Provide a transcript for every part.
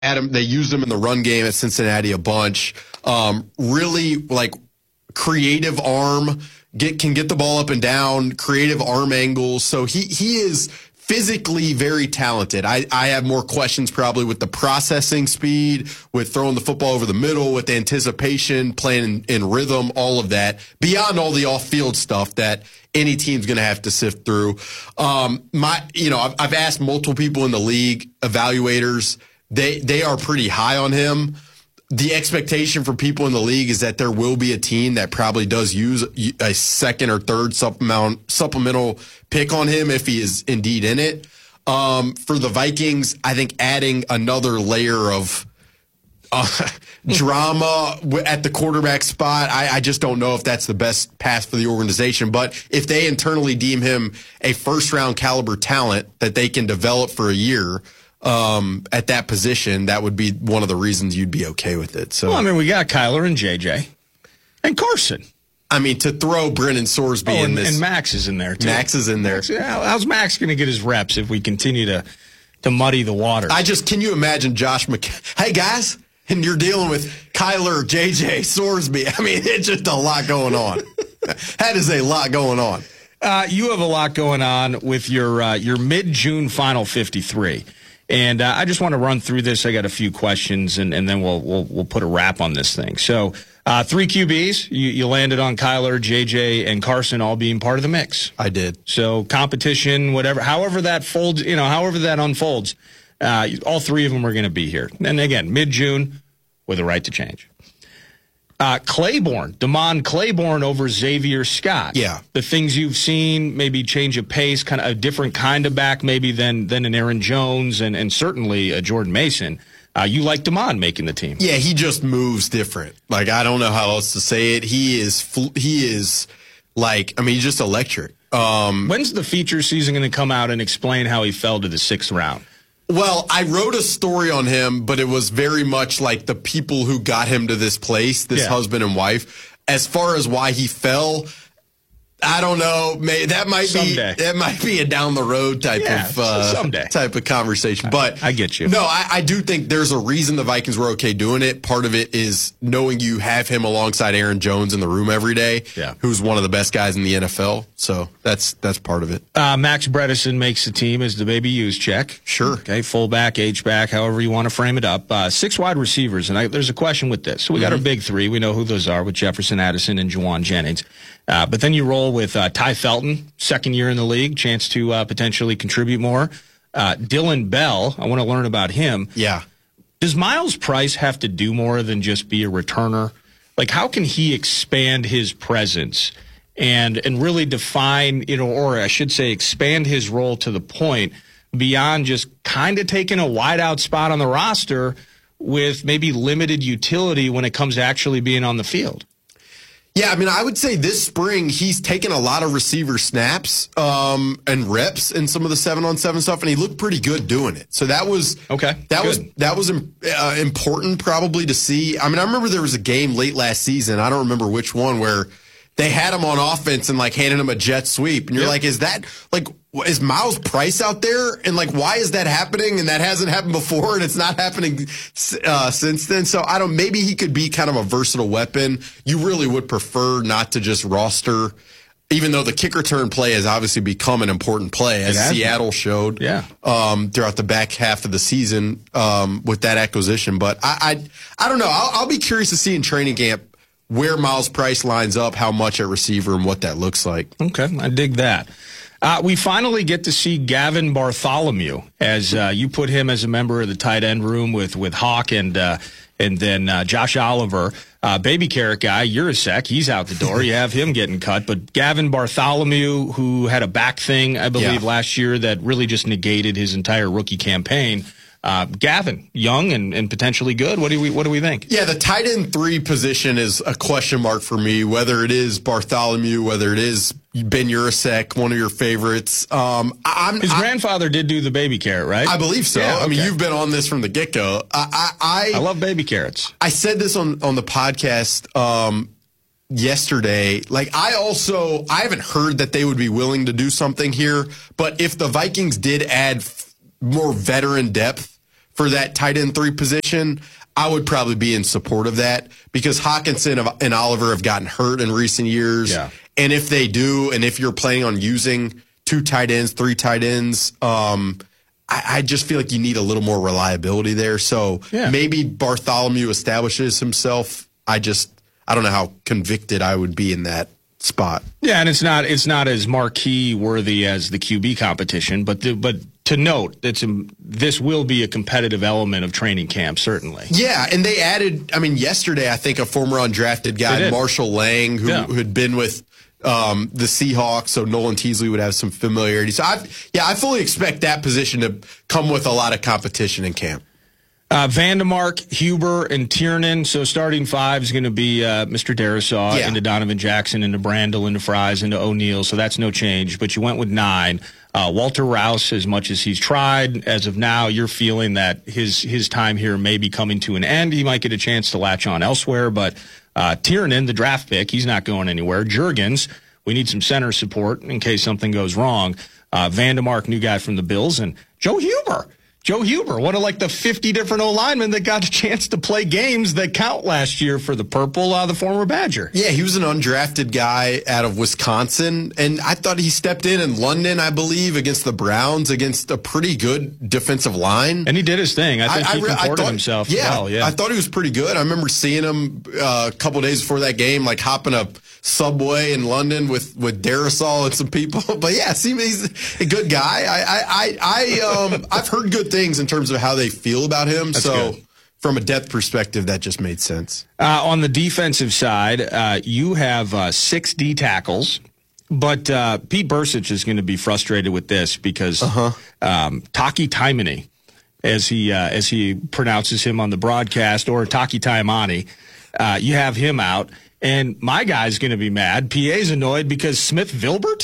They used him in the run game at Cincinnati a bunch. Really like creative arm, can get the ball up and down, creative arm angles. So he is physically very talented. I have more questions probably with the processing speed, with throwing the football over the middle, with the anticipation, playing in rhythm, all of that, beyond all the off-field stuff that any team's going to have to sift through. I've asked multiple people in the league, evaluators, they are pretty high on him. The expectation for people in the league is that there will be a team that probably does use a second or third supplemental pick on him if he is indeed in it. For the Vikings, I think adding another layer of drama at the quarterback spot, I just don't know if that's the best path for the organization. But if they internally deem him a first-round caliber talent that they can develop for a year, at that position, that would be one of the reasons you'd be okay with it. So, we got Kyler and JJ and Carson. To throw Brennan Sorsby in this. And Max is in there, too. Max is in there. How's Max going to get his reps if we continue to muddy the water? Can you imagine Josh hey, guys, and you're dealing with Kyler, JJ, Sorsby. It's just a lot going on. That is a lot going on. You have a lot going on with your mid-June Final 53. And I just want to run through this. I got a few questions, and then we'll put a wrap on this thing. So 3 QBs, you landed on Kyler, JJ, and Carson all being part of the mix. I did. So competition, however that unfolds, all 3 of them are going to be here. And again, mid-June with a right to change. Damon Claiborne over Xavier Scott. Yeah. The things you've seen, maybe change of pace, kind of a different kind of back maybe than an Aaron Jones and certainly a Jordan Mason. You like Damon making the team. Yeah, he just moves different. I don't know how else to say it. He's just electric. When's the feature season going to come out and explain how he fell to the 6th round? Well, I wrote a story on him, but it was very much like the people who got him to this place, husband and wife. As far as why he fell, I don't know. That might be a down the road type of conversation. But I get you. No, I do think there's a reason the Vikings were okay doing it. Part of it is knowing you have him alongside Aaron Jones in the room every day, who's one of the best guys in the NFL. So that's part of it. Max Bredesen makes the team as the baby use check. Sure. Okay, fullback, H-back, however you want to frame it up. 6 wide receivers, and there's a question with this. So we got our big 3. We know who those are with Jefferson, Addison, and Juwan Jennings. But then you roll with Ty Felton, 2nd year in the league, chance to potentially contribute more. Dylan Bell, I want to learn about him. Yeah. Does Miles Price have to do more than just be a returner? How can he expand his presence and really define, or I should say expand his role to the point beyond just kind of taking a wideout spot on the roster with maybe limited utility when it comes to actually being on the field? Yeah, I would say this spring he's taken a lot of receiver snaps and reps in some of the 7-on-7 stuff, and he looked pretty good doing it. So that was That was important probably to see. I remember there was a game late last season. I don't remember which one where they had him on offense and handing him a jet sweep, and you're like, is Miles Price out there? And why is that happening? And that hasn't happened before, and it's not happening since then. So maybe he could be kind of a versatile weapon. You really would prefer not to just roster, even though the kick return play has obviously become an important play, as Seattle showed throughout the back half of the season with that acquisition. But I don't know. I'll be curious to see in training camp where Miles Price lines up, how much at receiver, and what that looks like. Okay, I dig that. We finally get to see Gavin Bartholomew, as you put him as a member of the tight end room with Hawk and then Josh Oliver. Baby carrot guy, Urasek, he's out the door. You have him getting cut. But Gavin Bartholomew, who had a back thing, I believe, last year that really just negated his entire rookie campaign. Gavin, young and potentially good. What do we think? Yeah, the tight end 3 position is a question mark for me, whether it is Bartholomew, whether it is Ben Urasek, one of your favorites. His grandfather did do the baby carrot, right? I believe so. Yeah, okay. You've been on this from the get-go. I love baby carrots. I said this on the podcast yesterday. I haven't heard that they would be willing to do something here, but if the Vikings did add more veteran depth for that tight end 3 position, I would probably be in support of that because Hockenson and Oliver have gotten hurt in recent years. Yeah. And if they do, and if you're planning on using 2 tight ends, 3 tight ends, I just feel like you need a little more reliability there. So maybe Bartholomew establishes himself. I don't know how convicted I would be in that spot. Yeah, and it's not as marquee worthy as the QB competition, but to note, this will be a competitive element of training camp, certainly. Yeah, and they added, yesterday, I think a former undrafted guy, Marshall Lang, who had been with the Seahawks, so Nolan Teasley would have some familiarity. So I fully expect that position to come with a lot of competition in camp. Vandemark, Huber, and Tiernan. So starting 5 is going to be Mr. Darisaw into Donovan Jackson, into Brandel, into Fries, into O'Neal. So that's no change. But you went with 9. Walter Rouse, as much as he's tried, as of now, you're feeling that his time here may be coming to an end. He might get a chance to latch on elsewhere. But Tiernan, the draft pick, he's not going anywhere. Jurgens, we need some center support in case something goes wrong. Vandemark, new guy from the Bills. And Joe Huber, one of the 50 different O-linemen that got a chance to play games that count last year for the Purple, the former Badger. Yeah, he was an undrafted guy out of Wisconsin, and I thought he stepped in London, I believe, against the Browns, against a pretty good defensive line. And he did his thing. I think he comported himself well. Yeah, I thought he was pretty good. I remember seeing him a couple days before that game, hopping a subway in London with Darisaw and some people. But yeah, he's a good guy. I've heard good things in terms of how they feel about him. That's so good. From a depth perspective, that just made sense. On the defensive side, you have 6 D tackles. But Pete Bursich is going to be frustrated with this because Taki Taimani, as he pronounces him on the broadcast, or Taki Taimani, you have him out. And my guy's going to be mad. PA's annoyed because Smith Vilbert?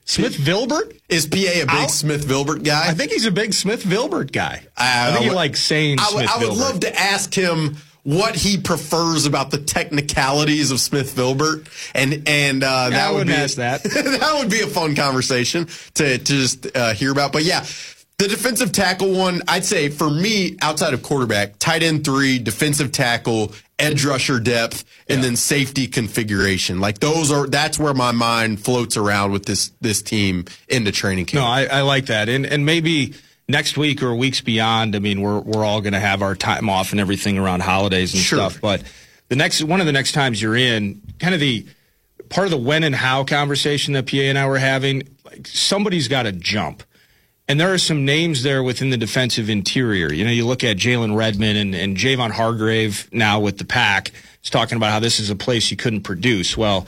Is PA a big Smith Vilbert guy? I think he's a big Smith Vilbert guy. I think he likes saying Smith Vilbert. I would love to ask him what he prefers about the technicalities of Smith Vilbert, and that would be ask that. That would be a fun conversation to just hear about. But yeah, the defensive tackle one, I'd say for me, outside of quarterback, tight end 3, defensive tackle, edge rusher depth, and then safety configuration. That's where my mind floats around with this team into training camp. No, I like that. And maybe next week or weeks beyond, we're all going to have our time off and everything around holidays and stuff. But one of the next times you're in, kind of the part of the when and how conversation that PA and I were having, somebody's got to jump. And there are some names there within the defensive interior. You look at Jalen Redmond and Javon Hargrave now with the Pack. He's talking about how this is a place you couldn't produce. Well,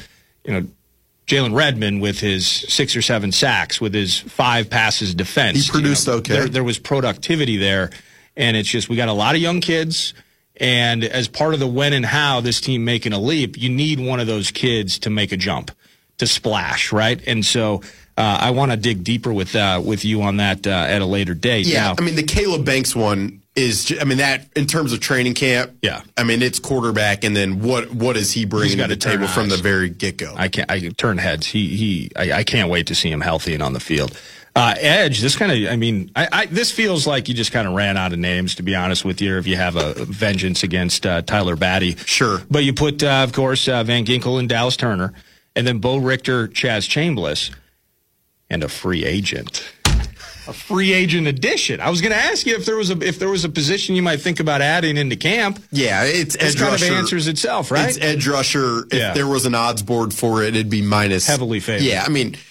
Jalen Redmond with his 6 or 7 sacks, with his 5 passes defense. He produced okay. There was productivity there. And it's just we got a lot of young kids. And as part of the when and how this team making a leap, you need one of those kids to make a jump, to splash, right? And so I want to dig deeper with you on that at a later date. Yeah, now, the Caleb Banks one is, that in terms of training camp. Yeah, it's quarterback, and then what is he bringing to the table from the very get go? I turn heads. I can't wait to see him healthy and on the field. Edge, this kind of, this feels like you just kind of ran out of names, to be honest with you, if you have a vengeance against Tyler Batty. Sure. But you put, of course, Van Ginkel and Dallas Turner, and then Bo Richter, Chaz Chambliss, and a free agent. A free agent addition. I was going to ask you if there was a position you might think about adding into camp. Yeah, it's edge kind rusher. Of answers itself, right? It's edge rusher. If there was an odds board for it, it'd be minus. Heavily favored. Yeah,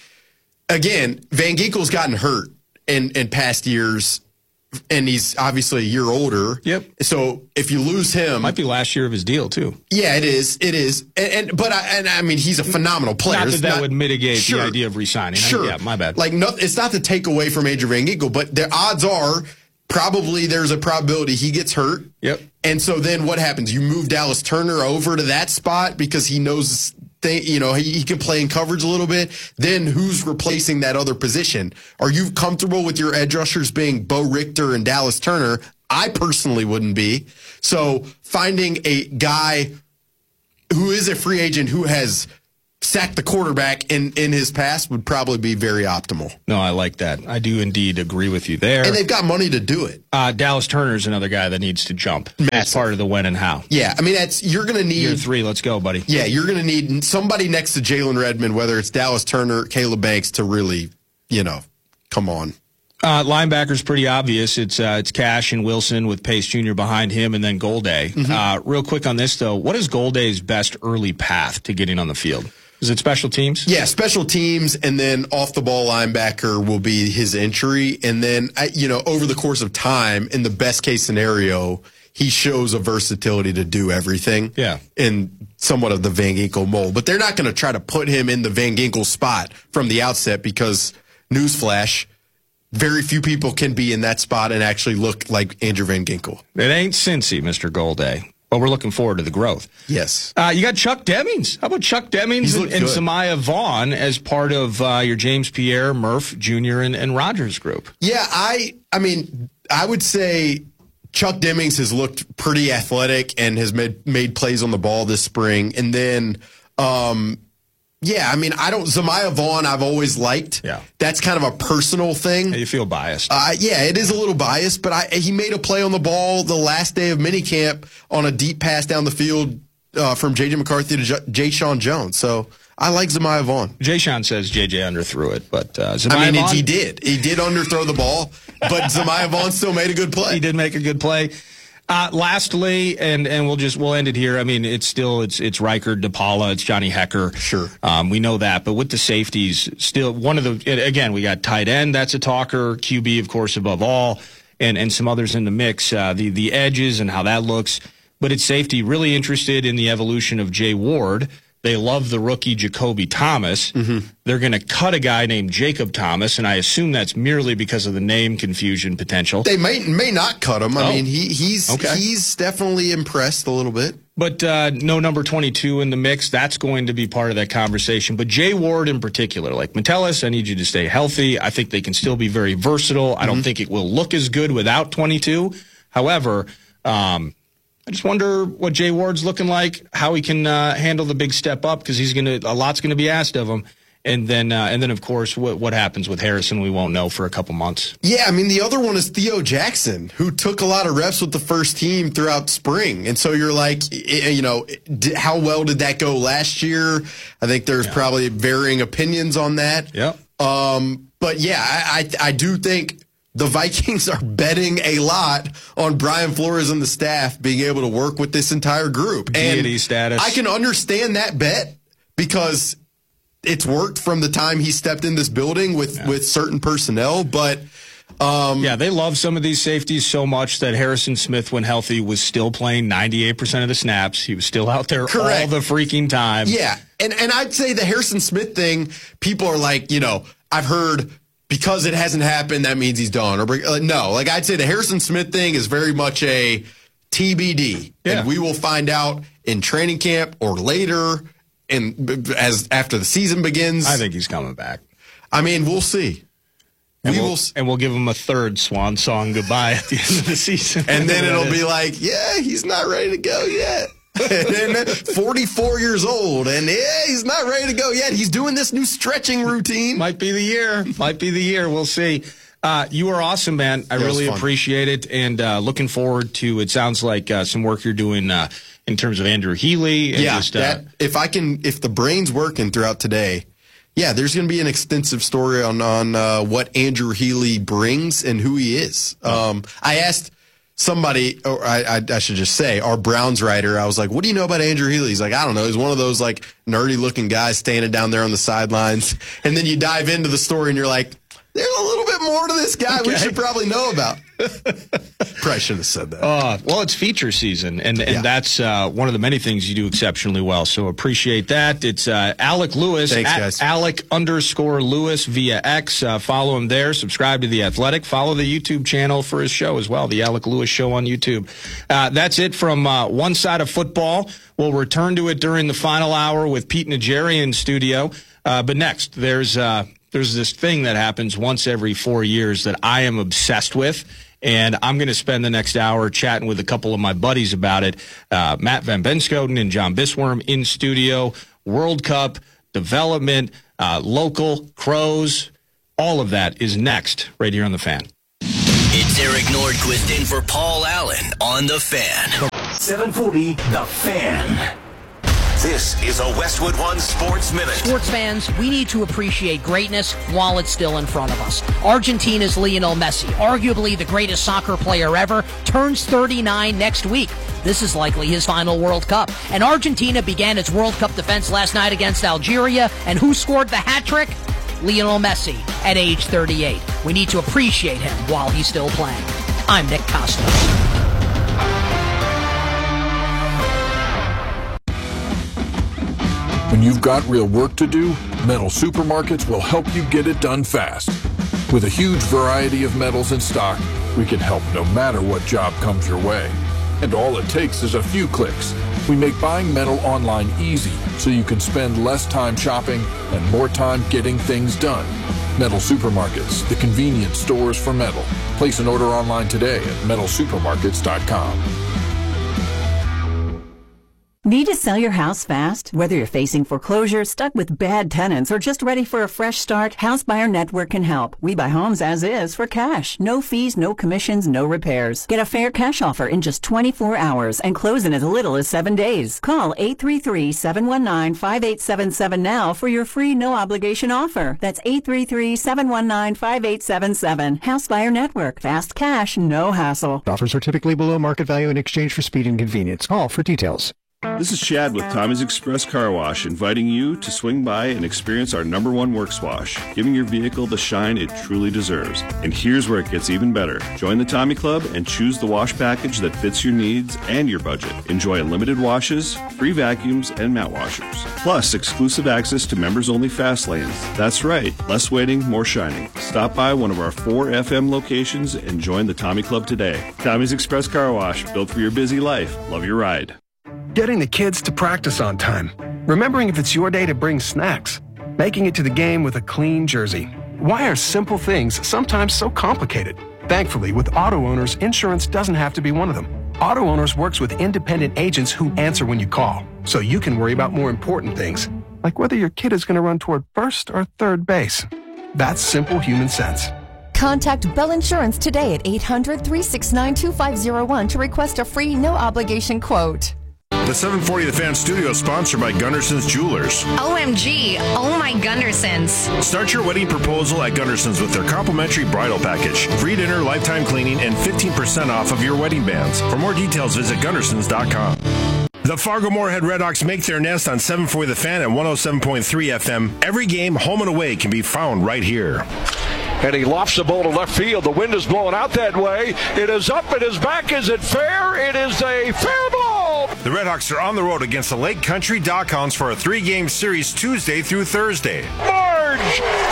again, Van Ginkel's gotten hurt in past years, and he's obviously a year older. Yep. So if you lose him, might be last year of his deal too. Yeah, it is. It is. But he's a phenomenal player. Not that would mitigate the idea of re-signing. Sure. Yeah, my bad. It's not to take away from Adrian Van Ginkel, but the odds are probably there's a probability he gets hurt. Yep. And so then what happens? You move Dallas Turner over to that spot because he knows he can play in coverage a little bit. Then who's replacing that other position? Are you comfortable with your edge rushers being Bo Richter and Dallas Turner? I personally wouldn't be. So finding a guy who is a free agent who has sack the quarterback in his pass would probably be very optimal. No, I like that. I do indeed agree with you there. And they've got money to do it. Dallas Turner is another guy that needs to jump. Massive. That's part of the when and how. Yeah, I mean, you're going to need... Year 3, let's go, buddy. Yeah, you're going to need somebody next to Jalen Redmond, whether it's Dallas Turner, Caleb Banks, to really, come on. Linebacker's pretty obvious. It's Cash and Wilson with Pace Jr. behind him, and then Golday. Mm-hmm. Real quick on this, though, what is Golday's best early path to getting on the field? Is it special teams? Yeah, special teams, and then off-the-ball linebacker will be his entry. And then, over the course of time, in the best-case scenario, he shows a versatility to do everything. Yeah. In somewhat of the Van Ginkel mold. But they're not going to try to put him in the Van Ginkel spot from the outset because, newsflash, very few people can be in that spot and actually look like Andrew Van Ginkel. It ain't Cincy, Mr. Golday. But we're looking forward to the growth. Yes. You got Chuck Demings. How about Chuck Demings and Samaya Vaughn as part of your James Pierre, Murph Jr., and Rogers group? Yeah, I mean, I would say Chuck Demings has looked pretty athletic and has made plays on the ball this spring. And then, Samaya Vaughn I've always liked. Yeah. That's kind of a personal thing. You feel biased. Yeah, it is a little biased, but he made a play on the ball the last day of minicamp on a deep pass down the field from J.J. McCarthy to Jay Sean Jones. So I like Samaya Vaughn. Jay Sean says J.J. underthrew it, but Samaya Vaughn? He did. He did underthrow the ball, but Samaya Vaughn still made a good play. He did make a good play. Lastly, and we'll end it here. I mean, it's Riker, DePaula, it's Johnny Hecker. Sure. We know that, but with the safeties, still we got tight end. That's a talker. QB, of course, above all, and some others in the mix. The edges and how that looks, but it's safety. Really interested in the evolution of Jay Ward. They love the rookie Jacoby Thomas. Mm-hmm. They're going to cut a guy named Jacob Thomas, and I assume that's merely because of the name confusion potential. They may not cut him. I mean, he's definitely impressed a little bit. But no number 22 in the mix. That's going to be part of that conversation. But Jay Ward in particular, like Metellus, I need you to stay healthy. I think they can still be very versatile. I don't think it will look as good without 22. However, I just wonder what Jay Ward's looking like, how he can handle the big step up, because a lot's going to be asked of him. And then of course, what happens with Harrison, we won't know for a couple months. Yeah, I mean, the other one is Theo Jackson, who took a lot of reps with the first team throughout spring. And so you're like, how well did that go last year? I think there's probably varying opinions on that. Yeah. But yeah, I do think the Vikings are betting a lot on Brian Flores and the staff being able to work with this entire group. Deity status. I can understand that bet because it's worked from the time he stepped in this building with certain personnel. But they love some of these safeties so much that Harrison Smith, when healthy, was still playing 98% of the snaps. He was still out there all the freaking time. Yeah, and I'd say the Harrison Smith thing, people are like, I've heard because it hasn't happened, that means he's done. Or no, I'd say the Harrison Smith thing is very much a TBD, and we will find out in training camp or later, and after the season begins. I think he's coming back. I mean, we'll see. And we'll give him a third swan song goodbye at the end of the season. And then it'll be like, he's not ready to go yet. And then 44 years old, and he's not ready to go yet. He's doing this new stretching routine. Might be the year. We'll see. You are awesome, man. I really appreciate it, and looking forward to. It sounds like some work you're doing in terms of Andrew Healy. And if the brain's working throughout today. Yeah, there's going to be an extensive story on what Andrew Healy brings and who he is. I asked somebody, or I should just say, our Browns writer, I was like, what do you know about Andrew Healy? He's like, I don't know. He's one of those nerdy-looking guys standing down there on the sidelines. And then you dive into the story and you're like, there's a little bit more to this guy we should probably know about. Probably shouldn't have said that. Well, it's feature season, and that's one of the many things you do exceptionally well. So appreciate that. It's Alec Lewis. Thanks, guys. Alec_Lewis via X. Follow him there. Subscribe to The Athletic. Follow the YouTube channel for his show as well, The Alec Lewis Show on YouTube. That's it from one side of football. We'll return to it during the final hour with Pete Najarian in studio. But next, there's this thing that happens once every 4 years that I am obsessed with, and I'm going to spend the next hour chatting with a couple of my buddies about it. Matt Van Benschoten and John Bisworm in studio. World Cup development, local, Crows, all of that is next right here on The Fan. It's Eric Nordquist in for Paul Allen on The Fan. 740 The Fan. This is a Westwood One Sports Minute. Sports fans, we need to appreciate greatness while it's still in front of us. Argentina's Lionel Messi, arguably the greatest soccer player ever, turns 39 next week. This is likely his final World Cup. And Argentina began its World Cup defense last night against Algeria. And who scored the hat trick? Lionel Messi at age 38. We need to appreciate him while he's still playing. I'm Nick Costos. When you've got real work to do, Metal Supermarkets will help you get it done fast. With a huge variety of metals in stock, we can help no matter what job comes your way. And all it takes is a few clicks. We make buying metal online easy so you can spend less time shopping and more time getting things done. Metal Supermarkets, the convenience stores for metal. Place an order online today at metalsupermarkets.com. Need to sell your house fast? Whether you're facing foreclosure, stuck with bad tenants, or just ready for a fresh start, House Buyer Network can help. We buy homes as is for cash. No fees, no commissions, no repairs. Get a fair cash offer in just 24 hours and close in as little as 7 days. Call 833-719-5877 now for your free no-obligation offer. That's 833-719-5877. House Buyer Network. Fast cash, no hassle. Offers are typically below market value in exchange for speed and convenience. Call for details. This is Chad with Tommy's Express Car Wash, inviting you to swing by and experience our #1 works wash, giving your vehicle the shine it truly deserves. And here's where it gets even better. Join the Tommy Club and choose the wash package that fits your needs and your budget. Enjoy unlimited washes, free vacuums, and mat washers. Plus, exclusive access to members-only fast lanes. That's right, less waiting, more shining. Stop by one of our 4 FM locations and join the Tommy Club today. Tommy's Express Car Wash, built for your busy life. Love your ride. Getting the kids to practice on time. Remembering if it's your day to bring snacks. Making it to the game with a clean jersey. Why are simple things sometimes so complicated? Thankfully, with Auto Owners, insurance doesn't have to be one of them. Auto Owners works with independent agents who answer when you call, so you can worry about more important things, like whether your kid is going to run toward first or third base. That's simple human sense. Contact Bell Insurance today at 800-369-2501 to request a free, no-obligation quote. The 740 The Fan studio is sponsored by Gunderson's Jewelers. OMG, oh my Gundersons. Start your wedding proposal at Gunderson's with their complimentary bridal package. Free dinner, lifetime cleaning, and 15% off of your wedding bands. For more details, visit Gundersons.com. The Fargo-Moorhead Redhawks make their nest on 740 The Fan at 107.3 FM. Every game, home and away, can be found right here. And he lofts the ball to left field. The wind is blowing out that way. It is up. It is back. Is it fair? It is a fair ball. The Redhawks are on the road against the Lake Country Dockhounds for a 3-game series Tuesday through Thursday. Marge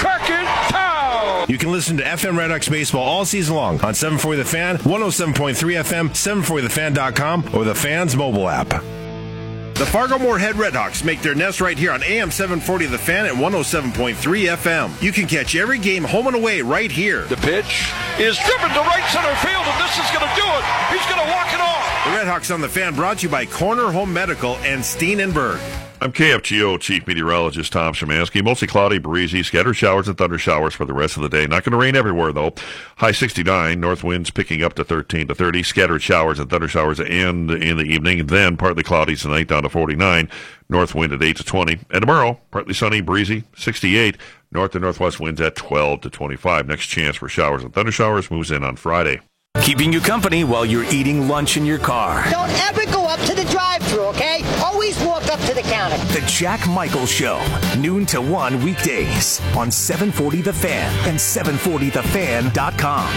Crackentown. You can listen to FM Redhawks baseball all season long on 740 The Fan, 107.3 FM, 740thefan.com, or the Fan's mobile app. The Fargo-Moorhead Redhawks make their nest right here on AM 740 The Fan at 107.3 FM. You can catch every game home and away right here. The pitch is driven to right center field, and this is going to do it. He's going to walk it off. The Redhawks on The Fan brought to you by Corner Home Medical and Steenenberg. I'm KFGO Chief Meteorologist Tom Szymanski. Mostly cloudy, breezy, scattered showers and thunder showers for the rest of the day. Not going to rain everywhere, though. High 69, north winds picking up to 13 to 30. Scattered showers and thunder showers end in the evening. Then partly cloudy tonight down to 49. North wind at 8 to 20. And tomorrow, partly sunny, breezy, 68. North to northwest winds at 12 to 25. Next chance for showers and thunder showers moves in on Friday. Keeping you company while you're eating lunch in your car. Don't ever go up to the drive-thru, okay? Always walk up to the counter. The Jack Michaels Show, noon to 1 weekdays on 740 The Fan and 740thefan.com.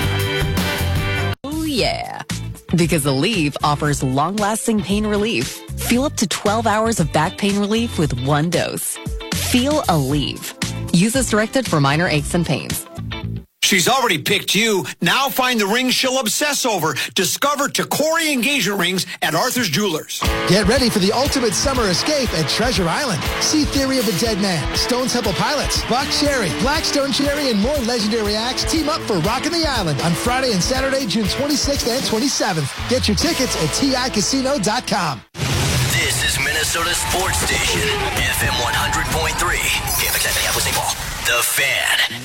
Oh, yeah. Because Aleve offers long-lasting pain relief. Feel up to 12 hours of back pain relief with one dose. Feel Aleve. Use as directed for minor aches and pains. She's already picked you. Now find the ring she'll obsess over. Discover Tacori engagement rings at Arthur's Jewelers. Get ready for the ultimate summer escape at Treasure Island. See Theory of a Dead Man, Stone Temple Pilots, Buck Cherry, Blackstone Cherry, and more legendary acts team up for Rockin' the Island on Friday and Saturday, June 26th and 27th. Get your tickets at TICasino.com. This is Minnesota. Minnesota sports station. FM 100.3. KFXN Minneapolis, St. Paul. The Fan.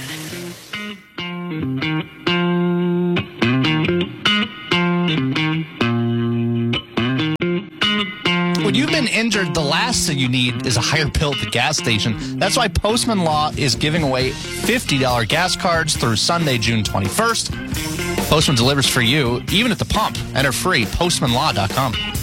When you've been injured, the last thing you need is a higher bill at the gas station. That's why Postman Law is giving away $50 gas cards through Sunday, June 21st. Postman delivers for you, even at the pump. Enter free, postmanlaw.com.